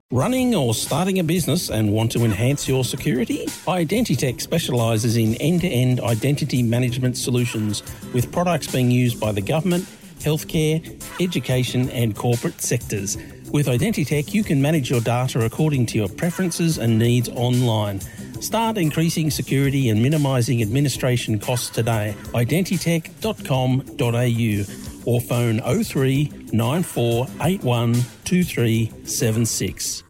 Running or starting a business and want to enhance your security? Identitech specialises in end-to-end identity management solutions with products being used by the government, healthcare, education and corporate sectors. With Identitech, you can manage your data according to your preferences and needs online. Start increasing security and minimising administration costs today. Identitech.com.au or phone 03 9481 2376.